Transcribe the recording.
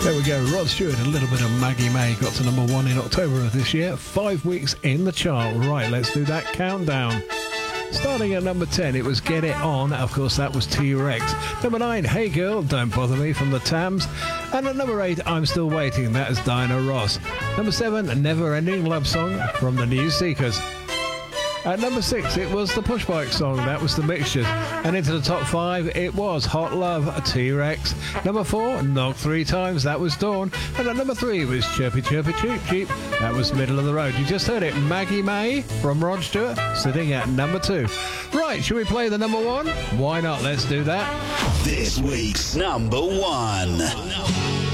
There we go, Rod Stewart, a little bit of Maggie May, got to number 1 in October of this year, 5 weeks in the chart. Right, let's do that countdown. Starting at number 10, it was Get It On, of course that was T-Rex. Number 9, Hey Girl, Don't Bother Me from the Tams. And at number 8, I'm Still Waiting, that is Diana Ross. Number 7, Never Ending Love Song from the New Seekers. At number 6, it was the Pushbike song, that was The Mixtures. And into the top 5, it was Hot Love, T-Rex. Number 4, Knock 3 Times, that was Dawn. And at number 3 was Chirpy Chirpy Cheep Cheep, that was Middle of the Road. You just heard it, Maggie May from Rod Stewart, sitting at number 2. Right, should we play the number 1? Why not? Let's do that. This week's number 1.